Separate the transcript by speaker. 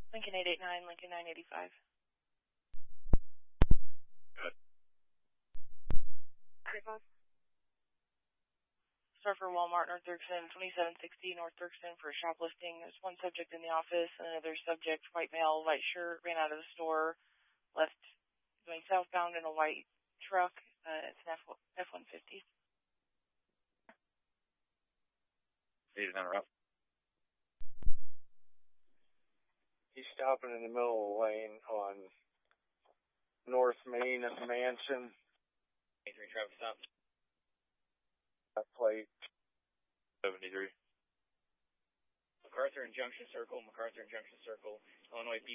Speaker 1: Lincoln 889, Lincoln 985.
Speaker 2: Good.
Speaker 1: Start for Walmart, North Thurston, 2760 North Thurston for shoplifting. There's one subject in the office, another subject, white male, white shirt, ran out of the store, left going southbound in a white truck. It's an F-150.
Speaker 2: He's interrupt.
Speaker 3: He's stopping in the middle of the lane on North Main at the Mansion.
Speaker 2: 83 traffic stop.
Speaker 3: That plate.
Speaker 2: 73.
Speaker 4: MacArthur and Junction Circle, Illinois